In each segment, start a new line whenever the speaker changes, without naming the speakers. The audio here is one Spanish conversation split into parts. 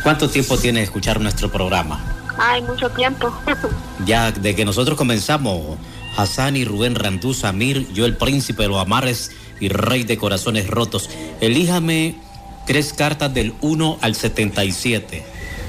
¿Cuánto tiempo tiene de escuchar nuestro programa?
Ay, mucho tiempo.
Ya, de que nosotros comenzamos, Hassani, Rubén Randú, Samir, yo el príncipe de los amarres y rey de corazones rotos. Elíjame 3 cartas del 1 al 77.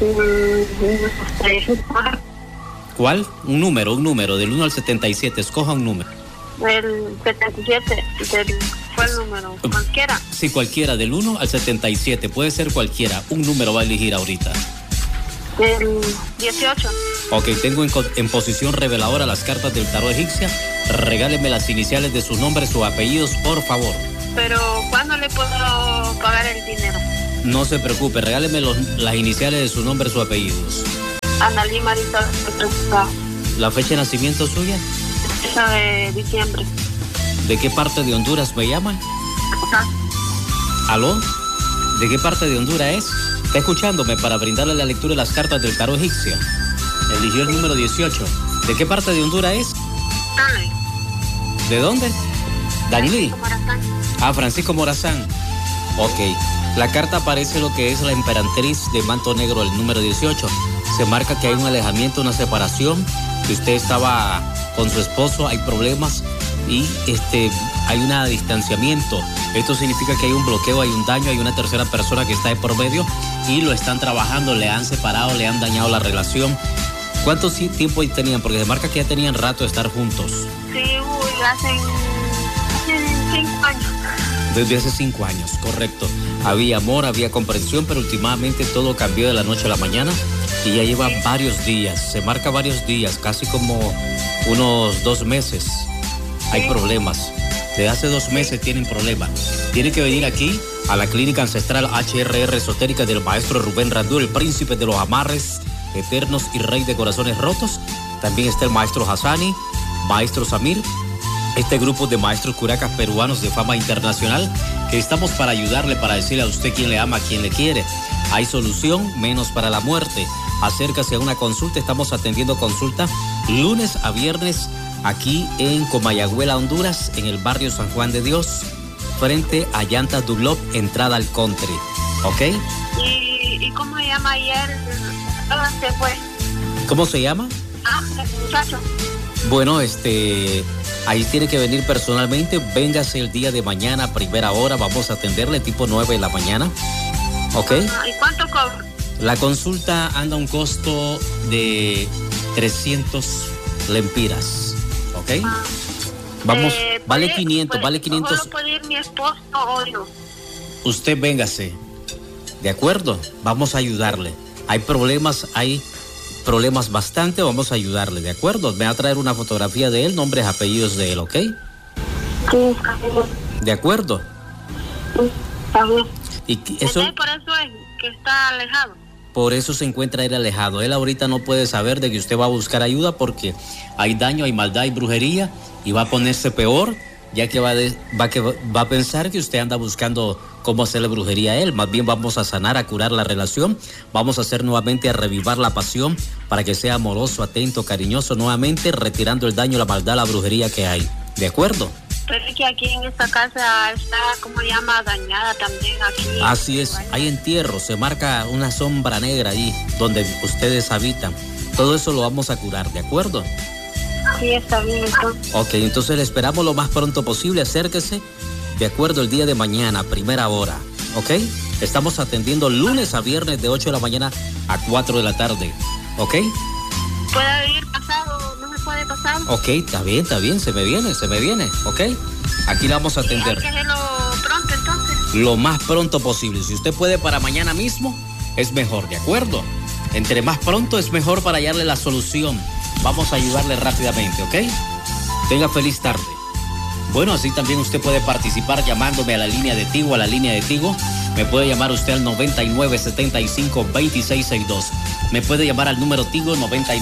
¿Cuál? Un número, del 1 al 77, escoja un número.
El 77, fue el número, cualquiera.
Sí, cualquiera, del 1 al 77, puede ser cualquiera, un número va a elegir ahorita.
El 18.
Ok, tengo en posición reveladora las cartas del tarot egipcia. Regáleme las iniciales de sus nombres, sus apellidos, por favor.
Pero, ¿cuándo le puedo pagar el dinero?
No se preocupe, regáleme las iniciales de su nombre, sus apellidos.
Analí Marisa.
¿La fecha de nacimiento suya?
Esa de diciembre.
¿De qué parte de Honduras me llaman?
Ajá.
¿Aló? ¿De qué parte de Honduras es? Está escuchándome para brindarle la lectura de las cartas del tarot egipcio. Eligió el número 18. ¿De qué parte de Honduras es?
Danley.
¿De dónde? Danley.
Francisco
Morazán. Ok. La carta aparece lo que es la emperatriz de manto negro, el número 18. Se marca que hay un alejamiento, una separación, que usted estaba con su esposo, hay problemas y hay un distanciamiento. Esto significa que hay un bloqueo, hay un daño, hay una tercera persona que está de por medio y lo están trabajando, le han separado, le han dañado la relación. ¿Cuánto tiempo tenían? Porque se marca que ya tenían rato de estar juntos.
Sí, hace 5 años.
Desde hace 5 años, correcto. Había amor, había comprensión, pero últimamente todo cambió de la noche a la mañana y ya lleva varios días, se marca varios días, casi como unos 2 meses. Hay problemas. Desde hace 2 meses tienen problemas. Tiene que venir aquí a la clínica ancestral HRR esotérica del maestro Rubén Randú, el príncipe de los amarres eternos y rey de corazones rotos. También está el maestro Hassani, maestro Samir, este grupo de maestros curacas peruanos de fama internacional, que estamos para ayudarle, para decirle a usted quién le ama, quién le quiere. Hay solución, menos para la muerte. Acércase a una consulta, estamos atendiendo consulta lunes a viernes aquí en Comayagüela, Honduras, en el barrio San Juan de Dios, frente a Llantas Dunlop, entrada al country. ¿Ok?
¿Y cómo se llama ayer? ¿Dónde se fue?
¿Cómo se llama?
El muchacho.
Bueno, ahí tiene que venir personalmente. Véngase el día de mañana, primera hora. Vamos a atenderle tipo 9 de la mañana. ¿Ok?
¿Y cuánto cobra?
La consulta anda a un costo de 300 lempiras. ¿Ok? Vamos, vale 500, vale 500.
¿Solo puede ir mi esposo o yo?
Usted véngase. ¿De acuerdo? Vamos a ayudarle. Hay problemas bastante, vamos a ayudarle, ¿de acuerdo? Me va a traer una fotografía de él, nombres, apellidos de él, ¿ok?
Sí, está bien.
¿De acuerdo?
Sí, está bien.
Y eso,
entonces, por eso es que está alejado.
Por eso se encuentra él alejado. Él ahorita no puede saber de que usted va a buscar ayuda porque hay daño, hay maldad, hay brujería y va a ponerse peor, ya que va a pensar que usted anda buscando cómo hacerle brujería a él. Más bien vamos a sanar, a curar la relación, vamos a hacer nuevamente, a revivar la pasión para que sea amoroso, atento, cariñoso, nuevamente retirando el daño, la maldad, la brujería que hay. ¿De acuerdo?
Pero es que aquí en esta casa está, ¿cómo se llama? Dañada también aquí.
Así es, hay entierro, se marca una sombra negra ahí donde ustedes habitan. Todo eso lo vamos a curar, ¿de acuerdo?
Sí, está bien, entonces.
Ok, entonces le esperamos lo más pronto posible, acérquese. De acuerdo, el día de mañana, primera hora, ¿ok? Estamos atendiendo lunes a viernes de 8 de la mañana a 4 de la tarde, ¿ok?
¿Puede ir pasado? ¿No se puede pasar?
Ok, está bien, se me viene, ¿ok? Aquí la vamos a atender.
Hay que hacerlo pronto, entonces.
Lo más pronto posible. Si usted puede para mañana mismo, es mejor, ¿de acuerdo? Entre más pronto es mejor para hallarle la solución. Vamos a ayudarle rápidamente, ¿ok? Tenga feliz tarde. Bueno, así también usted puede participar llamándome a la línea de Tigo, Me puede llamar usted al 9975-2662. Me puede llamar al número Tigo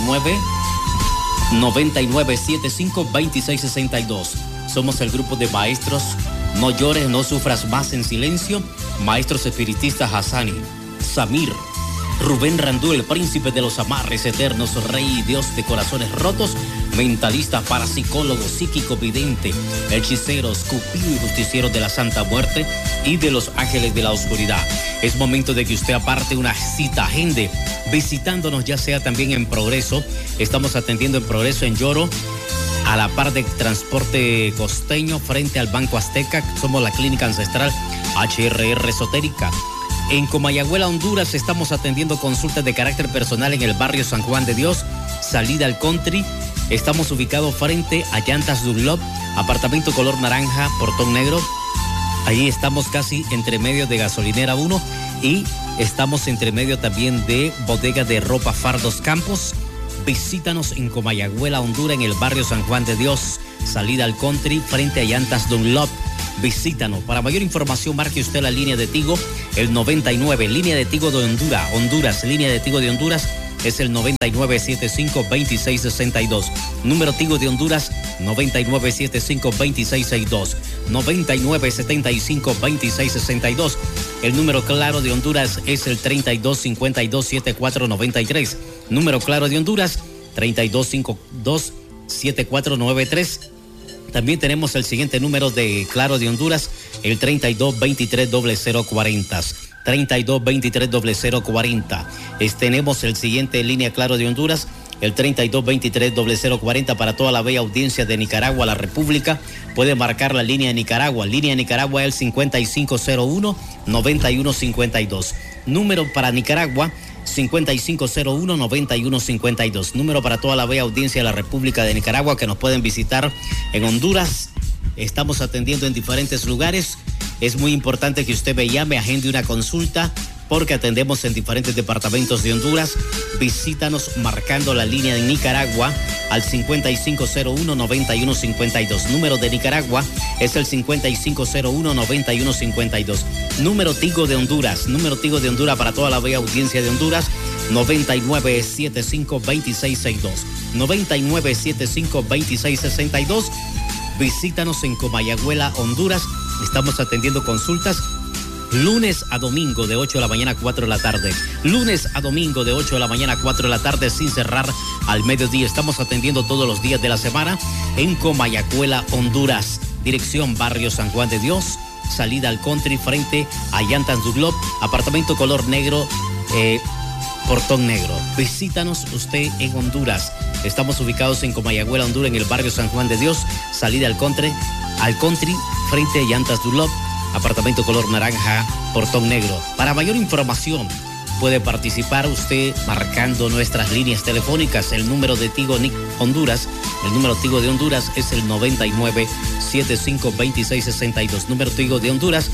9975-2662. Somos el grupo de maestros No Llores, No Sufras Más en Silencio. Maestros espiritistas Hassani, Samir, Rubén Randú, el príncipe de los amarres eternos, rey y dios de corazones rotos, mentalista, parapsicólogo, psíquico, vidente, hechiceros, cupido y justiciero de la Santa Muerte y de los ángeles de la oscuridad. Es momento de que usted aparte una cita, agende, visitándonos ya sea también en Progreso. Estamos atendiendo en Progreso, en Lloro, a la par de Transporte Costeño, frente al Banco Azteca. Somos la Clínica Ancestral HRR Esotérica. En Comayagüela, Honduras, estamos atendiendo consultas de carácter personal en el barrio San Juan de Dios, salida al country. Estamos ubicados frente a Llantas Dunlop, apartamento color naranja, portón negro. Ahí estamos casi entre medio de Gasolinera 1 y estamos entre medio también de Bodega de Ropa Fardos Campos. Visítanos en Comayagüela, Honduras, en el barrio San Juan de Dios, salida al country, frente a Llantas Dunlop. Visítanos. Para mayor información, marque usted la línea de Tigo, el 99, línea de Tigo de Honduras, línea de Tigo de Honduras es el 9975-2662. Número Tigo de Honduras, 9975-2662. 9975-2662. El número Claro de Honduras es el 3252-7493. Número Claro de Honduras, 3252-7493. También tenemos el siguiente número de Claro de Honduras, el 3223-0040. 3223-0040. Tenemos el siguiente línea Claro de Honduras, el 3223-0040 para toda la bella audiencia de Nicaragua, la República. Puede marcar la línea de Nicaragua. Línea de Nicaragua es el 5501-9152. Número para Nicaragua, 5501-9152. Número para toda la bella audiencia de la República de Nicaragua que nos pueden visitar en Honduras. Estamos atendiendo en diferentes lugares. Es muy importante que usted me llame, agende una consulta, porque atendemos en diferentes departamentos de Honduras. Visítanos marcando la línea de Nicaragua al 5501-9152. Número de Nicaragua es el 5501-9152. Número Tigo de Honduras para toda la bella audiencia de Honduras, 9975-2662. 9975-2662. Visítanos en Comayagüela, Honduras. Estamos atendiendo consultas lunes a domingo de 8 de la mañana a 4 de la tarde. Lunes a domingo de 8 de la mañana a 4 de la tarde sin cerrar al mediodía. Estamos atendiendo todos los días de la semana en Comayagüela, Honduras. Dirección Barrio San Juan de Dios, salida al country frente a Llantas Dunlop, apartamento color negro, portón negro. Visítanos usted en Honduras. Estamos ubicados en Comayagüela, Honduras, en el barrio San Juan de Dios, salida al country frente a Llantas Dunlop, apartamento color naranja, portón negro. Para mayor información, puede participar usted marcando nuestras líneas telefónicas. El número de Tigo Honduras, el número Tigo de Honduras es el 9975-2662. Número Tigo de Honduras,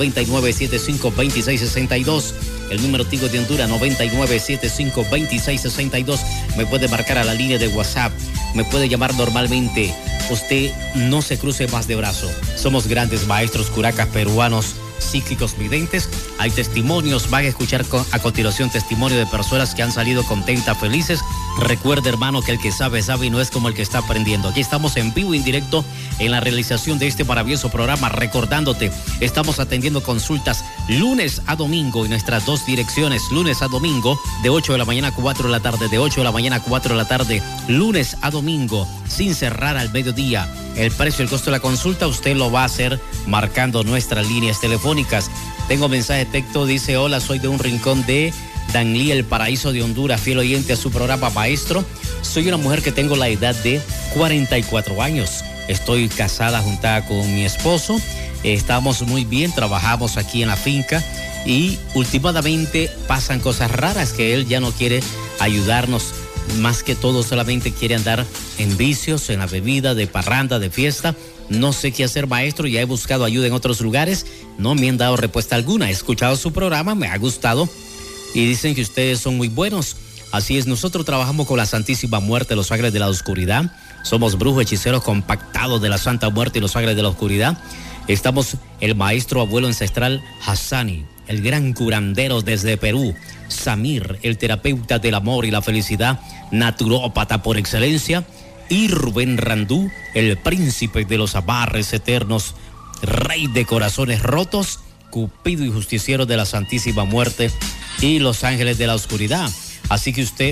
9975-2662. El número Tigo de Honduras, 9975-2662. Me puede marcar a la línea de WhatsApp. Me puede llamar normalmente. Usted no se cruce más de brazo. Somos grandes maestros curacas peruanos, psíquicos videntes. Hay testimonios, van a escuchar a continuación testimonio de personas que han salido contentas, felices. Recuerde, hermano, que el que sabe, sabe y no es como el que está aprendiendo. Aquí estamos en vivo, en directo, en la realización de este maravilloso programa. Recordándote, estamos atendiendo consultas lunes a domingo en nuestras dos direcciones. Lunes a domingo, de 8 de la mañana a 4 de la tarde. De 8 de la mañana a 4 de la tarde. Lunes a domingo, sin cerrar al mediodía. El precio, el costo de la consulta, usted lo va a hacer marcando nuestras líneas telefónicas. Tengo mensaje de texto, dice: hola, soy de un rincón de Danlí, el paraíso de Honduras, fiel oyente a su programa, maestro. Soy una mujer que tengo la edad de 44 años. Estoy casada juntada con mi esposo. Estamos muy bien, trabajamos aquí en la finca y últimamente pasan cosas raras que él ya no quiere ayudarnos. Más que todo solamente quiere andar en vicios, en la bebida, de parranda, de fiesta. No sé qué hacer, maestro. Ya he buscado ayuda en otros lugares. No me han dado respuesta alguna. He escuchado su programa, me ha gustado. Y dicen que ustedes son muy buenos. Así es, nosotros trabajamos con la Santísima Muerte, los ángeles de la oscuridad. Somos brujos, hechiceros compactados de la Santa Muerte y los ángeles de la oscuridad. Estamos el maestro abuelo ancestral Hassani, el gran curandero desde Perú. Samir, el terapeuta del amor y la felicidad, naturópata por excelencia. Y Rubén Randú, el príncipe de los amarres eternos, rey de corazones rotos, cupido y justiciero de la Santísima Muerte y Los Ángeles de la Oscuridad. Así que usted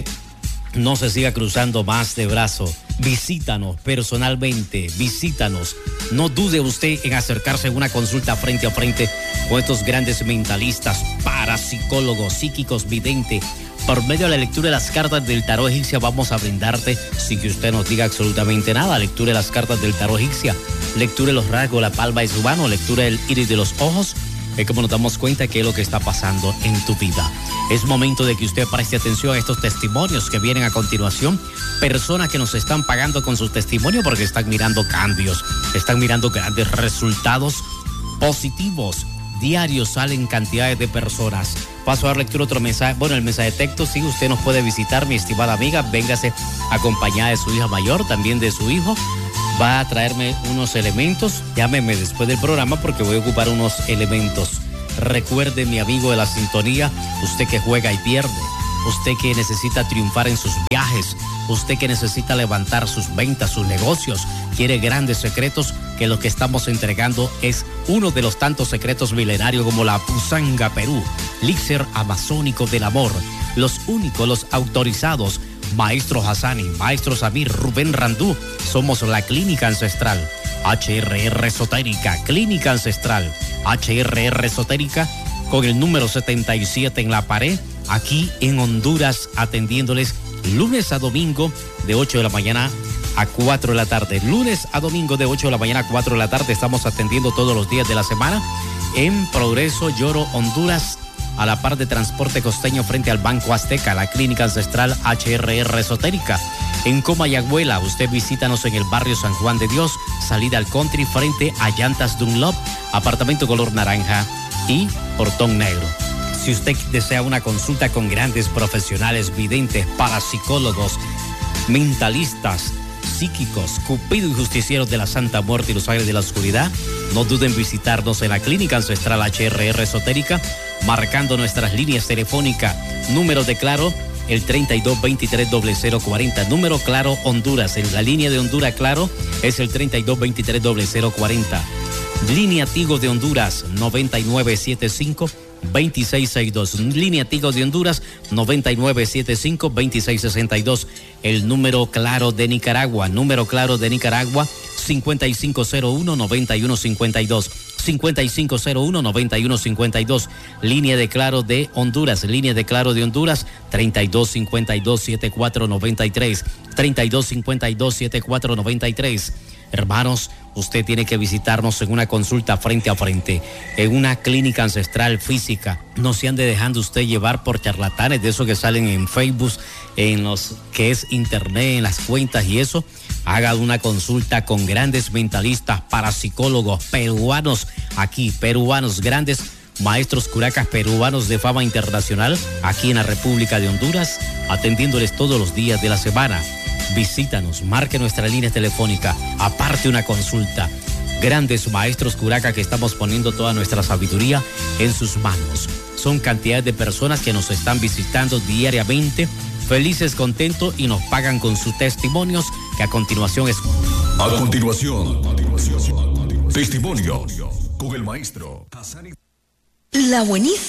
no se siga cruzando más de brazo. Visítanos personalmente, visítanos. No dude usted en acercarse a una consulta frente a frente con estos grandes mentalistas, parapsicólogos, psíquicos, videntes. Por medio de la lectura de las cartas del tarot egipcia vamos a brindarte, sin que usted nos diga absolutamente nada, lectura de las cartas del tarot egipcia, lectura de los rasgos, la palma de su mano, lectura del iris de los ojos. Es como nos damos cuenta que es lo que está pasando en tu vida. Es momento de que usted preste atención a estos testimonios que vienen a continuación. Personas que nos están pagando con su testimonio porque están mirando cambios, están mirando grandes resultados positivos. Diarios salen cantidades de personas. Paso a dar lectura otro mensaje. Bueno, el mensaje de texto, sí, usted nos puede visitar, mi estimada amiga. Véngase acompañada de su hija mayor, también de su hijo. Va a traerme unos elementos. Llámeme después del programa porque voy a ocupar unos elementos. Recuerde, mi amigo de la sintonía, usted que juega y pierde, usted que necesita triunfar en sus viajes, usted que necesita levantar sus ventas, sus negocios, quiere grandes secretos, que lo que estamos entregando es uno de los tantos secretos milenarios como la Pusanga Perú, elixir amazónico del amor, los únicos, los autorizados. Maestro Hassani, Maestro Samir, Rubén Randú, somos la Clínica Ancestral, HRR Esotérica, Clínica Ancestral, HRR Esotérica, con el número 77 en la pared, aquí en Honduras, atendiéndoles lunes a domingo de 8 de la mañana a 4 de la tarde. Lunes a domingo de 8 de la mañana a 4 de la tarde, estamos atendiendo todos los días de la semana en Progreso, Lloro, Honduras, a la par de Transporte Costeño frente al Banco Azteca, la Clínica Ancestral HRR Esotérica. En Comayagüela, usted visítanos en el barrio San Juan de Dios, salida al country frente a Llantas Dunlop, apartamento color naranja y portón negro. Si usted desea una consulta con grandes profesionales, videntes, parapsicólogos, mentalistas, psíquicos, cupido y justicieros de la Santa Muerte y los Ángeles de la Oscuridad, no duden en visitarnos en la Clínica Ancestral HRR Esotérica, marcando nuestras líneas telefónicas, número de Claro, el 32230040, número Claro Honduras, en la línea de Honduras Claro es el 32230040, línea Tigo de Honduras 9975-2662, línea Tigo de Honduras 9975-2662, el número Claro de Nicaragua, 5501-9152, 5501-9152, línea de Claro de Honduras, 3252-7493, 3252-7493. Hermanos, usted tiene que visitarnos en una consulta frente a frente, en una clínica ancestral física. No se ande dejando usted llevar por charlatanes de esos que salen en Facebook, en los que es internet, en las cuentas y eso. Haga una consulta con grandes mentalistas, parapsicólogos peruanos, aquí, peruanos, grandes maestros curacas peruanos de fama internacional, aquí en la República de Honduras, atendiéndoles todos los días de la semana. Visítanos, marque nuestra línea telefónica, aparte una consulta. Grandes maestros curacas que estamos poniendo toda nuestra sabiduría en sus manos. Son cantidades de personas que nos están visitando diariamente, felices, contentos y nos pagan con sus testimonios, que a continuación es...
A continuación, testimonio con el maestro Hassani.
La buenísima.